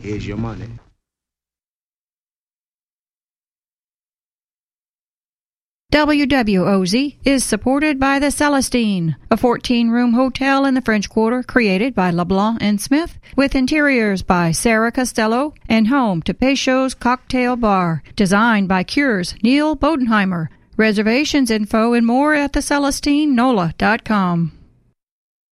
Here's your money. WWOZ is supported by the Celestine, a 14-room hotel in the French Quarter created by LeBlanc and Smith, with interiors by Sarah Costello and home to Peychaud's Cocktail Bar, designed by Cure's Neil Bodenheimer. Reservations info and more at thecelestinenola.com.